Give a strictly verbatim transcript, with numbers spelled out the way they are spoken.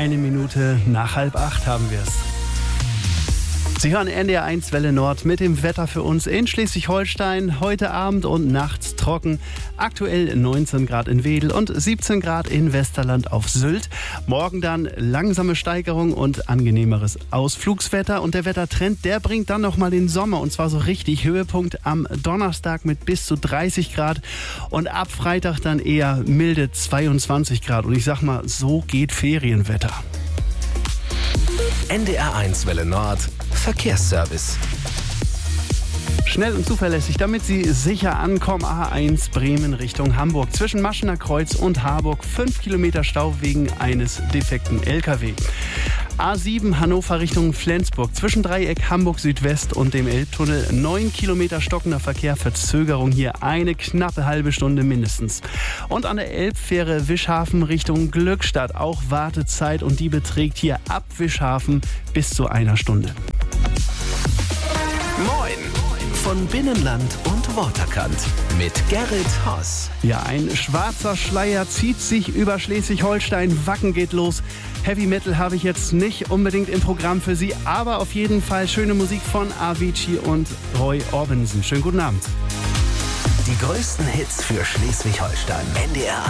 Eine Minute nach halb acht haben wir es. Sie hören N D R eins Welle Nord mit dem Wetter für uns in Schleswig-Holstein. Heute Abend und nachts trocken. Aktuell neunzehn Grad in Wedel und siebzehn Grad in Westerland auf Sylt. Morgen dann langsame Steigerung und angenehmeres Ausflugswetter. Und der Wettertrend, der bringt dann nochmal den Sommer. Und zwar so richtig. Höhepunkt am Donnerstag mit bis zu dreißig Grad. Und ab Freitag dann eher milde zweiundzwanzig Grad. Und ich sag mal, so geht Ferienwetter. N D R eins Welle Nord Verkehrsservice. Schnell und zuverlässig, damit Sie sicher ankommen. A eins Bremen Richtung Hamburg. Zwischen Maschener Kreuz und Harburg fünf Kilometer Stau wegen eines defekten L K W. A sieben Hannover Richtung Flensburg. Zwischen Dreieck Hamburg Südwest und dem Elbtunnel neun Kilometer stockender Verkehr. Verzögerung hier eine knappe halbe Stunde mindestens. Und an der Elbfähre Wischhafen Richtung Glückstadt auch Wartezeit. Und die beträgt hier ab Wischhafen bis zu einer Stunde. Moin! Von Binnenland und Waterkant mit Gerrit Hoss. Ja, ein schwarzer Schleier zieht sich über Schleswig-Holstein. Wacken geht los. Heavy Metal habe ich jetzt nicht unbedingt im Programm für Sie, aber auf jeden Fall schöne Musik von Avicii und Roy Orbison. Schönen guten Abend. Die größten Hits für Schleswig-Holstein. N D R